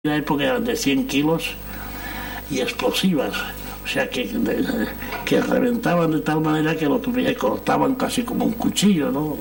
la época eran de 100 kilos y explosivas, o sea que reventaban de tal manera que lo que cortaban casi como un cuchillo, ¿no?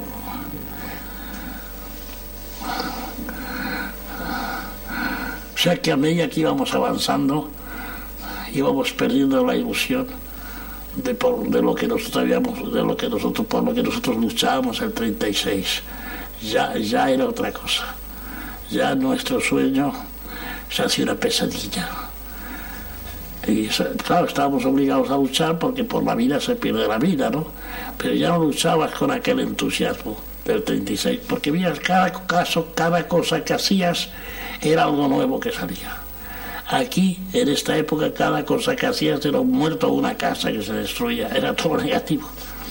O sea que a medida que íbamos avanzando, íbamos perdiendo la ilusión de lo que nosotros habíamos, por lo que nosotros luchábamos el 36. Ya era otra cosa. Ya nuestro sueño se hacía una pesadilla. Y claro, estábamos obligados a luchar porque por la vida se pierde la vida, ¿no? Pero ya no luchabas con aquel entusiasmo del 36, porque veías cada cosa que hacías era algo nuevo que salía. Aquí, en esta época, cada cosa que hacías era un muerto o una casa que se destruía, era todo negativo.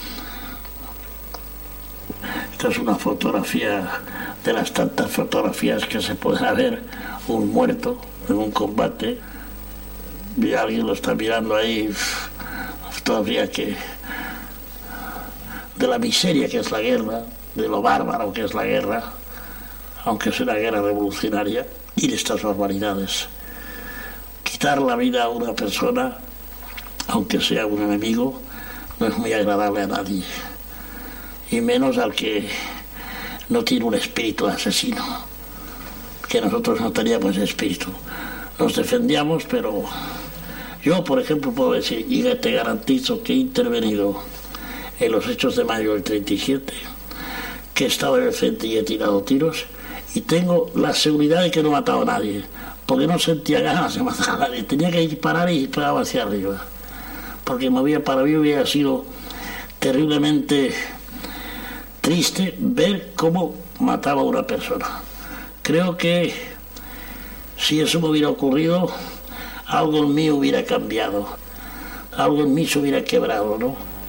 Esta es una fotografía de las tantas fotografías que se pueden ver, un muerto en un combate, y alguien lo está mirando ahí, todavía que de la miseria que es la guerra, de lo bárbaro que es la guerra, aunque es una guerra revolucionaria, y de estas barbaridades. Quitar la vida a una persona, aunque sea un enemigo, no es muy agradable a nadie, y menos al que no tiene un espíritu asesino, que nosotros no teníamos ese espíritu. Nos defendíamos, pero yo, por ejemplo, puedo decir, y te garantizo que he intervenido en los hechos de mayo del 37, que he estado en el frente y he tirado tiros, y tengo la seguridad de que no he matado a nadie, porque no sentía ganas de matar a nadie. Tenía que disparar y disparaba hacia arriba, porque para mí hubiera sido terriblemente triste ver cómo mataba a una persona. Creo que si eso me hubiera ocurrido, algo en mí hubiera cambiado, algo en mí se hubiera quebrado, ¿no?